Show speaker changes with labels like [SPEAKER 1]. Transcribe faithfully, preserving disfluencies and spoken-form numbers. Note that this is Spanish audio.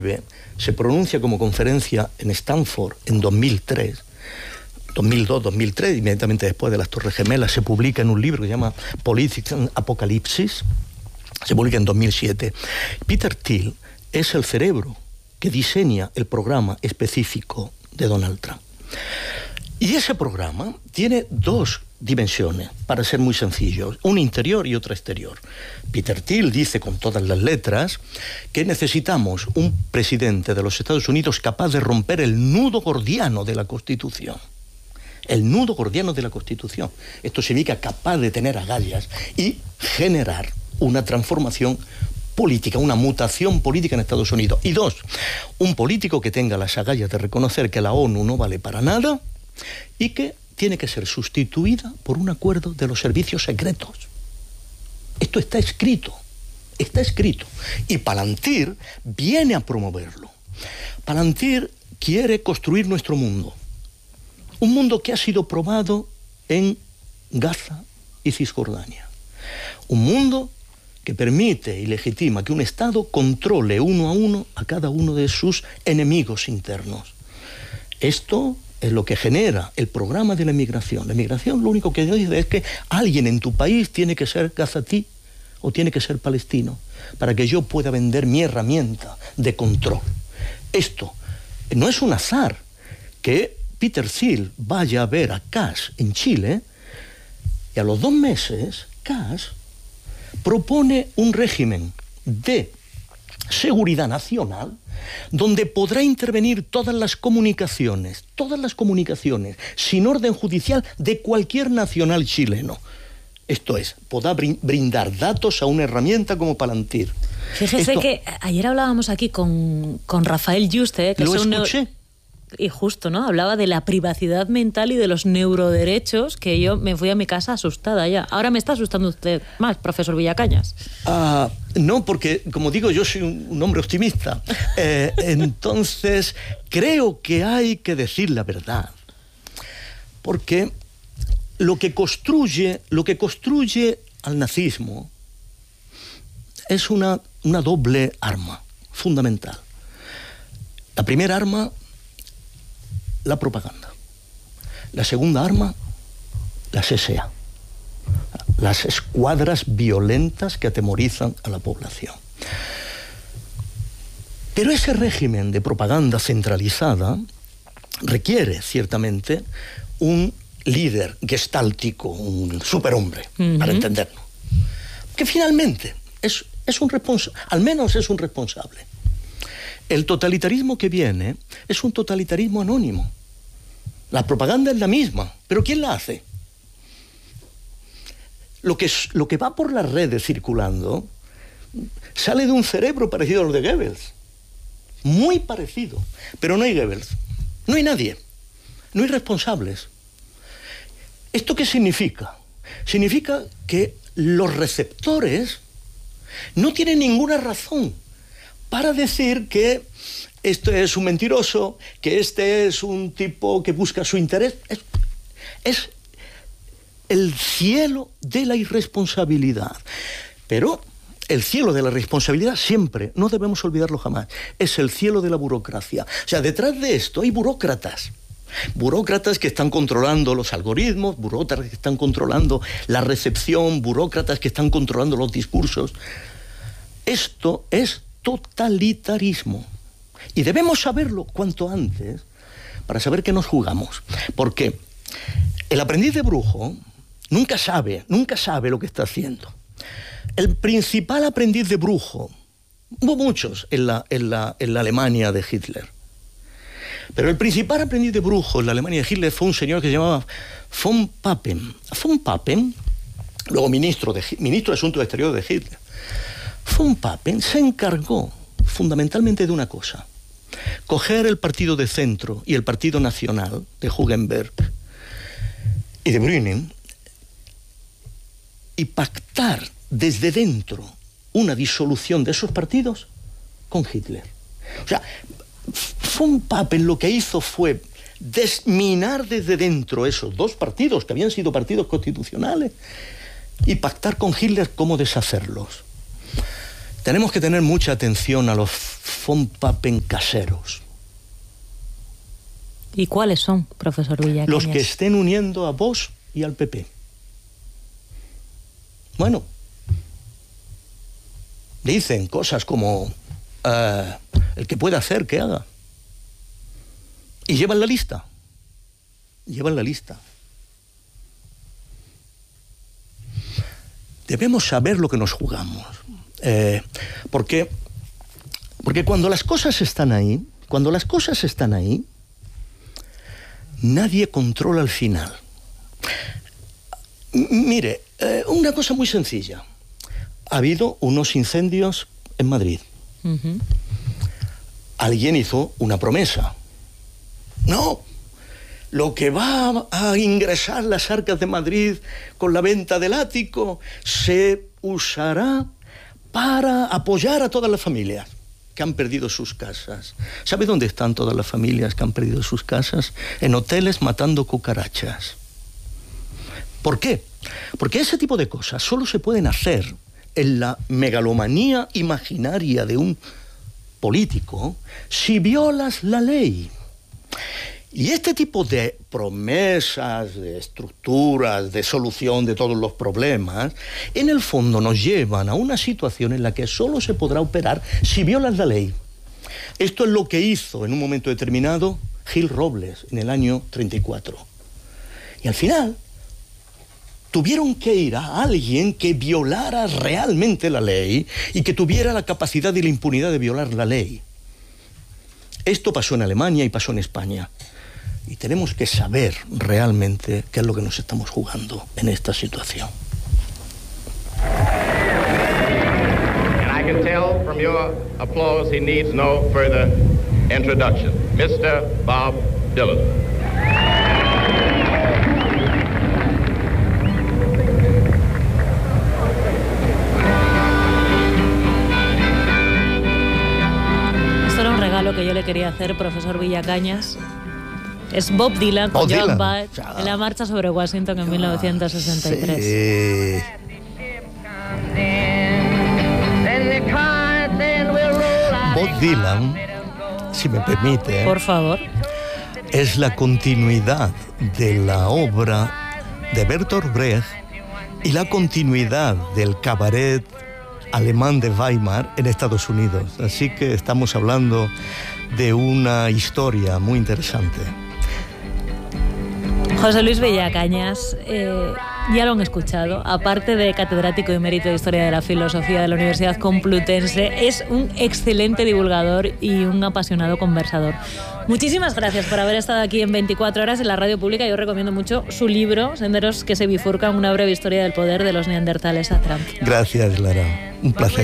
[SPEAKER 1] se pronuncia como conferencia en Stanford en dos mil tres, dos mil dos, dos mil tres, inmediatamente después de las Torres Gemelas, se publica en un libro que se llama Politics and Apocalypse, se publica en dos mil siete. Peter Thiel es el cerebro que diseña el programa específico de Donald Trump. Y ese programa tiene dos dimensiones, para ser muy sencillos, una interior y otra exterior. Peter Thiel dice con todas las letras que necesitamos un presidente de los Estados Unidos capaz de romper el nudo gordiano de la Constitución. El nudo gordiano de la Constitución. Esto significa capaz de tener agallas y generar una transformación política, una mutación política en Estados Unidos. Y dos, un político que tenga las agallas de reconocer que la ONU no vale para nada y que tiene que ser sustituida por un acuerdo de los servicios secretos. Esto está escrito, está escrito. Y Palantir viene a promoverlo. Palantir quiere construir nuestro mundo. Un mundo que ha sido probado en Gaza y Cisjordania. Un mundo que permite y legitima que un Estado controle uno a uno a cada uno de sus enemigos internos. Esto es lo que genera el programa de la inmigración. La inmigración lo único que dice es que alguien en tu país tiene que ser gazatí o tiene que ser palestino para que yo pueda vender mi herramienta de control. Esto no es un azar que Peter Thiel vaya a ver a Kass en Chile y a los dos meses Kass propone un régimen de seguridad nacional donde podrá intervenir todas las comunicaciones, todas las comunicaciones, sin orden judicial de cualquier nacional chileno. Esto es, podrá brindar datos a una herramienta como Palantir.
[SPEAKER 2] Fíjese Esto, que ayer hablábamos aquí con, con Rafael Yuste, que
[SPEAKER 1] lo
[SPEAKER 2] es un
[SPEAKER 1] escuché.
[SPEAKER 2] Y justo, ¿no? Hablaba de la privacidad mental y de los neuroderechos, que yo me fui a mi casa asustada ya. Ahora me está asustando usted más, profesor Villacañas.
[SPEAKER 1] Ah, no, porque, como digo, yo soy un, un hombre optimista. Eh, entonces, creo que hay que decir la verdad. Porque lo que construye, lo que construye al nazismo es una, una doble arma fundamental. La primera arma, la propaganda. La segunda arma, las S A, las escuadras violentas que atemorizan a la población. Pero ese régimen de propaganda centralizada requiere, ciertamente, un líder gestáltico, un superhombre, uh-huh. para entenderlo. Que finalmente es, es un responsable, al menos es un responsable. El totalitarismo que viene es un totalitarismo anónimo. La propaganda es la misma, pero ¿quién la hace? Lo que, lo que va por las redes circulando sale de un cerebro parecido a lo de Goebbels. Muy parecido. Pero no hay Goebbels. No hay nadie. No hay responsables. ¿Esto qué significa? Significa que los receptores no tienen ninguna razón para decir que este es un mentiroso, que este es un tipo que busca su interés. Es, es el cielo de la irresponsabilidad. Pero el cielo de la responsabilidad siempre, no debemos olvidarlo jamás, es el cielo de la burocracia. O sea, detrás de esto hay burócratas. Burócratas que están controlando los algoritmos, burócratas que están controlando la recepción, burócratas que están controlando los discursos. Esto es totalitarismo. Y debemos saberlo cuanto antes para saber qué nos jugamos. Porque el aprendiz de brujo nunca sabe, nunca sabe lo que está haciendo. El principal aprendiz de brujo, hubo muchos en la, en la, en la Alemania de Hitler, pero el principal aprendiz de brujo en la Alemania de Hitler fue un señor que se llamaba von Papen. Von Papen, luego ministro de, ministro de Asuntos Exteriores de Hitler, von Papen se encargó fundamentalmente de una cosa: coger el partido de centro y el partido nacional de Hugenberg y de Brüning y pactar desde dentro una disolución de esos partidos con Hitler. O sea, von Papen lo que hizo fue desminar desde dentro esos dos partidos que habían sido partidos constitucionales y pactar con Hitler cómo deshacerlos. Tenemos que tener mucha atención a los von Papen caseros.
[SPEAKER 2] ¿Y cuáles son, profesor Villacañas?
[SPEAKER 1] Los que estén uniendo a Vox y al P P. Bueno, dicen cosas como uh, el que pueda hacer, que haga. Y llevan la lista. Llevan la lista. Debemos saber lo que nos jugamos. Eh, porque, porque cuando las cosas están ahí, cuando las cosas están ahí, nadie controla el final. M- mire, eh, una cosa muy sencilla. Ha habido unos incendios en Madrid. Uh-huh. Alguien hizo una promesa. No, lo que va a ingresar las arcas de Madrid con la venta del ático se usará para apoyar a todas las familias que han perdido sus casas. ¿Sabe dónde están todas las familias que han perdido sus casas? En hoteles matando cucarachas. ¿Por qué? Porque ese tipo de cosas solo se pueden hacer en la megalomanía imaginaria de un político si violas la ley. Y este tipo de promesas, de estructuras, de solución de todos los problemas, en el fondo nos llevan a una situación en la que solo se podrá operar si violas la ley. Esto es lo que hizo en un momento determinado Gil Robles en el año treinta y cuatro. Y al final tuvieron que ir a alguien que violara realmente la ley y que tuviera la capacidad y la impunidad de violar la ley. Esto pasó en Alemania y pasó en España. Y tenemos que saber realmente qué es lo que nos estamos jugando en esta situación.
[SPEAKER 3] And I can tell from your applause he needs no further introduction. mister Bob Dylan.
[SPEAKER 2] Esto era un regalo que yo le quería hacer, profesor Villacañas. Es Bob Dylan con
[SPEAKER 1] Bob
[SPEAKER 2] John
[SPEAKER 1] Dylan.
[SPEAKER 2] Baez en la marcha sobre Washington en mil novecientos sesenta y tres.
[SPEAKER 1] Sí. Bob Dylan, si me permite,
[SPEAKER 2] Por favor.
[SPEAKER 1] es la continuidad de la obra de Bertolt Brecht y la continuidad del cabaret alemán de Weimar en Estados Unidos. Así que estamos hablando de una historia muy interesante.
[SPEAKER 2] José Luis Villacañas, eh, ya lo han escuchado, aparte de catedrático y mérito de Historia de la Filosofía de la Universidad Complutense, es un excelente divulgador y un apasionado conversador. Muchísimas gracias por haber estado aquí en veinticuatro horas en la radio pública. Yo recomiendo mucho su libro, Senderos que se bifurcan, una breve historia del poder de los neandertales a Trump.
[SPEAKER 1] Gracias, Lara. Un placer.